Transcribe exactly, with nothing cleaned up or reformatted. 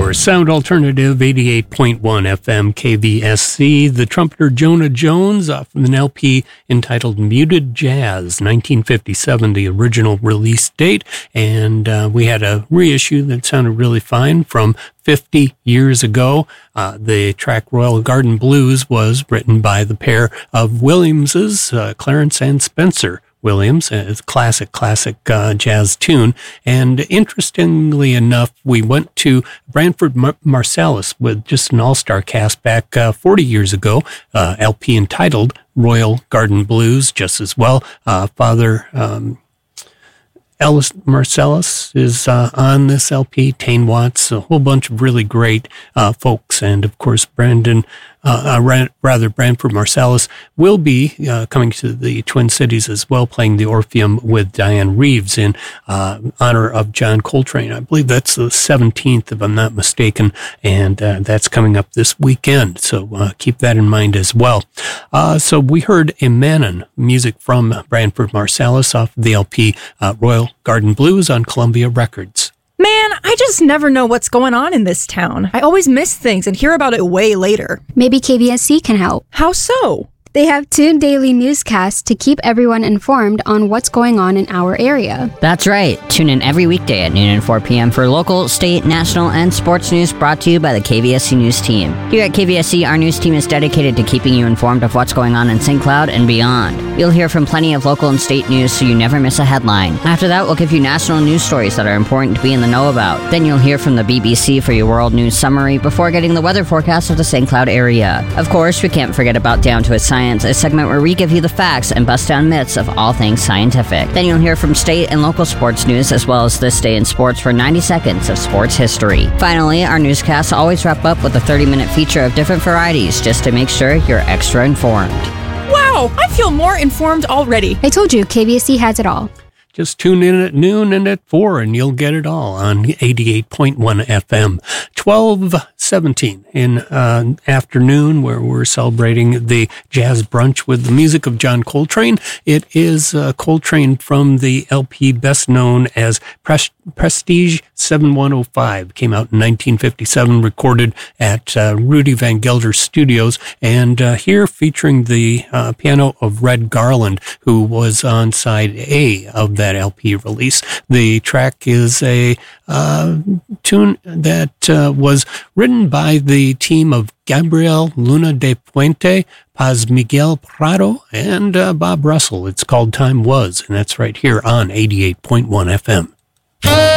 your Sound Alternative, eighty-eight point one F M K V S C. The trumpeter Jonah Jones off of an L P entitled Muted Jazz, nineteen fifty-seven, the original release date. And uh, we had a reissue that sounded really fine from fifty years ago. Uh, the track Royal Garden Blues was written by the pair of Williamses, uh, Clarence and Spencer Williams. It's a classic, classic uh, jazz tune. And interestingly enough, we went to Branford Mar- Marsalis with just an all-star cast back uh, forty years ago, uh, L P entitled Royal Garden Blues, just as well. Uh, Father um, Ellis Marsalis is uh, on this L P, Tane Watts, a whole bunch of really great uh, folks. And, of course, Brandon, uh, uh, rather, Branford Marsalis will be uh, coming to the Twin Cities as well, playing the Orpheum with Diane Reeves in uh, honor of John Coltrane. I believe that's the seventeenth, if I'm not mistaken, and uh, that's coming up this weekend. So uh, keep that in mind as well. Uh, so we heard Imanon, music from Branford Marsalis off the L P uh, Royal Garden Blues on Columbia Records. Man, I just never know what's going on in this town. I always miss things and hear about it way later. Maybe K V S C can help. How so? They have two daily newscasts to keep everyone informed on what's going on in our area. That's right. Tune in every weekday at noon and four p.m. for local, state, national, and sports news brought to you by the K V S C News Team. Here at K V S C, our news team is dedicated to keeping you informed of what's going on in Saint Cloud and beyond. You'll hear from plenty of local and state news so you never miss a headline. After that, we'll give you national news stories that are important to be in the know about. Then you'll hear from the B B C for your world news summary before getting the weather forecast of the Saint Cloud area. Of course, we can't forget about Down to a Science, a segment where we give you the facts and bust down myths of all things scientific. Then you'll hear from state and local sports news as well as This Day in Sports for ninety seconds of sports history. Finally, our newscasts always wrap up with a thirty-minute feature of different varieties just to make sure you're extra informed. Wow, I feel more informed already. I told you, K V S C has it all. Just tune in at noon and at four, and you'll get it all on eighty-eight point one F M. twelve seventeen in uh, afternoon, where we're celebrating the jazz brunch with the music of John Coltrane. It is uh, Coltrane from the L P best known as Pres- Prestige seventy-one oh five. Came out in nineteen fifty-seven, recorded at uh, Rudy Van Gelder Studios, and uh, here featuring the uh, piano of Red Garland, who was on side A of that L P release. The track is a uh, tune that uh, was written by the team of Gabriel Luna de Puente, Paz Miguel Prado, and uh, Bob Russell. It's called Time Was, and that's right here on eighty-eight point one F M.